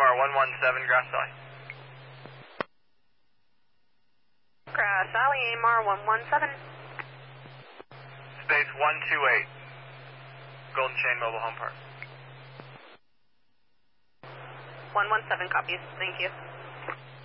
AMR 117, Grass Valley. Grass Valley, AMR 117. Space 128. Golden Chain Mobile Home Park. 117 copies. Thank you.